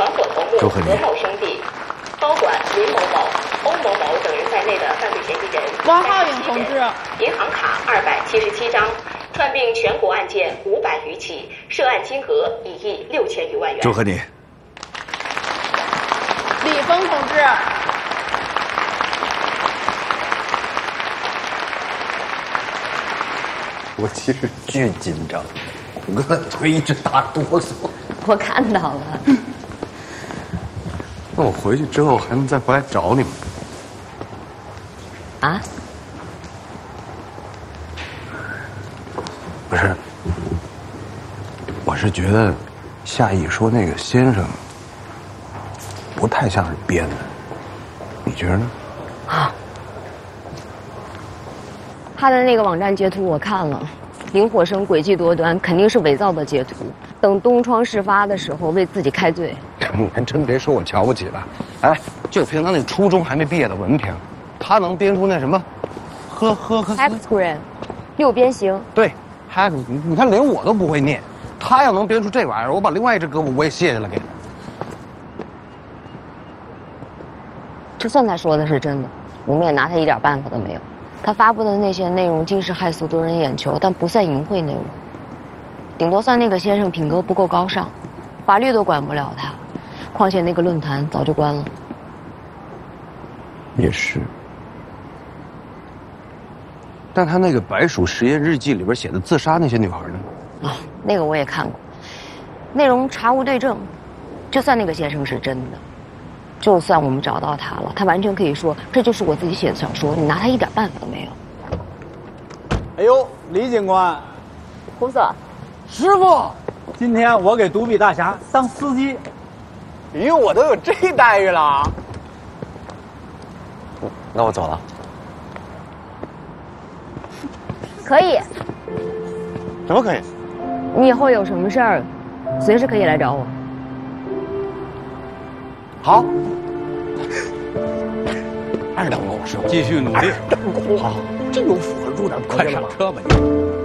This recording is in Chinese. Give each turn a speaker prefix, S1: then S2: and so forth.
S1: 团伙头目何某兄弟、高管林某某、欧某某等人在内的犯罪嫌疑人
S2: 王浩颖同志，
S1: 银行卡277张，串并全国案件500余起，涉案金额1亿6000余万元。
S3: 祝贺你。
S2: 李峰同志，
S4: 我其实巨紧张，我的腿一直打哆嗦。
S5: 我看到了。
S4: 那我回去之后还能再回来找你们？
S5: 啊？
S4: 不是，我是觉得夏意说那个先生不太像是编的，你觉得呢？
S5: 啊，他的那个网站截图我看了，林火生诡计多端，肯定是伪造的截图，等东窗事发的时候为自己开罪。
S4: 你还真别说我瞧不起他，哎，就凭他那初中还没毕业的文凭，他能编出那什么
S5: hexagram 六边形。
S4: 对 hex， 你看连我都不会念，他要能编出这玩意儿，我把另外一只胳膊我也卸下来给他。
S5: 就算他说的是真的，我们也拿他一点办法都没有。他发布的那些内容惊世骇俗夺人眼球，但不算淫秽内容，顶多算那个先生品格不够高尚，法律都管不了他。况且那个论坛早就关了。
S4: 也是，但他那个白鼠实验日记里边写的自杀那些女孩呢？
S5: 啊，那个我也看过，内容查无对证。就算那个先生是真的，就算我们找到他了，他完全可以说这就是我自己写的小说，你拿他一点办法都没有。
S6: 哎呦，李警官，
S5: 胡总，
S6: 师傅，今天我给独臂大侠当司机。哎呦，我都有这待遇了。
S4: 那我走了。
S5: 可以。
S4: 什么可以？
S5: 你以后有什么事儿，随时可以来找我。
S4: 好。2两跟我说，
S3: 继续努力。
S4: 好，
S3: 这有符合入点，快上车吧你。